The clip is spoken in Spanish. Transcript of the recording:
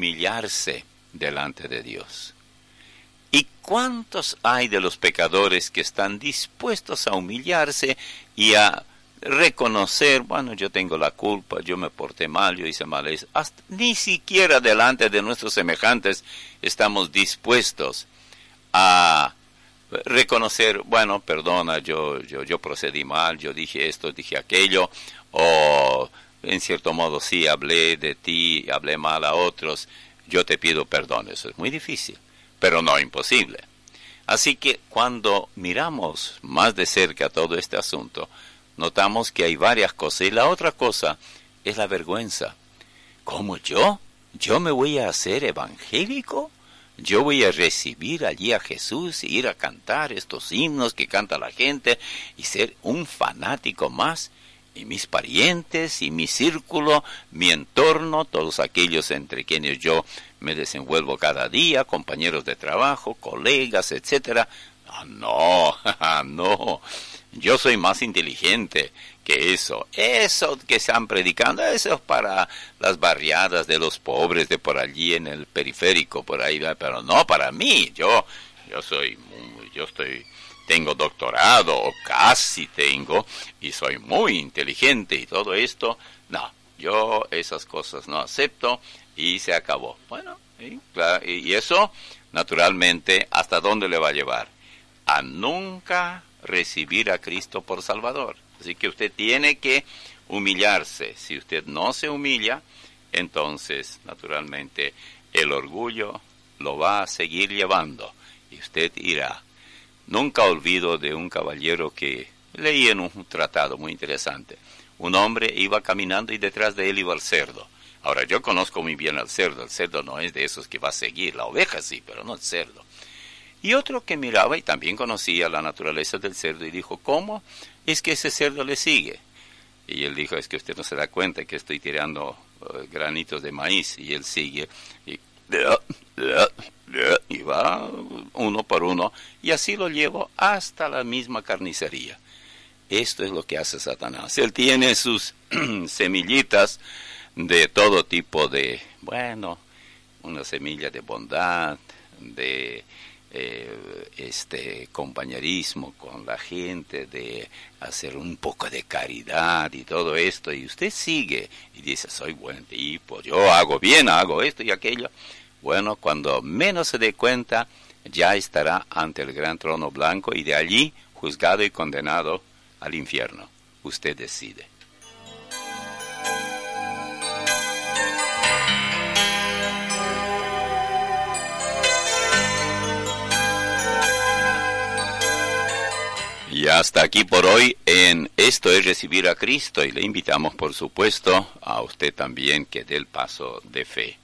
humillarse delante de Dios. ¿Y cuántos hay de los pecadores que están dispuestos a humillarse y a reconocer, bueno, yo tengo la culpa, yo me porté mal, yo hice mal, ni siquiera delante de nuestros semejantes estamos dispuestos a reconocer, bueno, perdona, yo procedí mal, yo dije esto, dije aquello, o en cierto modo sí hablé de ti, hablé mal a otros, yo te pido perdón. Eso es muy difícil, pero no imposible. Así que cuando miramos más de cerca todo este asunto, notamos que hay varias cosas, y la otra cosa es la vergüenza. ¿Cómo yo? ¿Yo me voy a hacer evangélico? ¿Yo voy a recibir allí a Jesús y ir a cantar estos himnos que canta la gente y ser un fanático más? Y mis parientes y mi círculo, mi entorno, todos aquellos entre quienes yo me desenvuelvo cada día, compañeros de trabajo, colegas, etcétera. No, no, yo soy más inteligente que eso. Eso que están predicando, eso es para las barriadas de los pobres de por allí en el periférico, por ahí, pero no para mí. Tengo doctorado, o casi tengo, y soy muy inteligente y todo esto. No, yo esas cosas no acepto y se acabó. Bueno, y eso, naturalmente, ¿hasta dónde le va a llevar? A nunca recibir a Cristo por Salvador. Así que usted tiene que humillarse. Si usted no se humilla, entonces, naturalmente, el orgullo lo va a seguir llevando y usted irá. Nunca olvido de un caballero que leí en un tratado muy interesante. Un hombre iba caminando y detrás de él iba el cerdo. Ahora, yo conozco muy bien al cerdo. El cerdo no es de esos que va a seguir. La oveja sí, pero no el cerdo. Y otro que miraba y también conocía la naturaleza del cerdo y dijo, ¿cómo es que ese cerdo le sigue? Y él dijo, es que usted no se da cuenta que estoy tirando granitos de maíz. Y él sigue y va uno por uno, y así lo llevo hasta la misma carnicería. Esto es lo que hace Satanás. Él tiene sus semillitas de todo tipo de, bueno, una semilla de bondad, de compañerismo con la gente, de hacer un poco de caridad y todo esto, y usted sigue y dice, soy buen tipo, yo hago bien, hago esto y aquello. Bueno, cuando menos se dé cuenta, ya estará ante el gran trono blanco y de allí juzgado y condenado al infierno. Usted decide. Y hasta aquí por hoy en Esto es Recibir a Cristo, y le invitamos por supuesto a usted también que dé el paso de fe.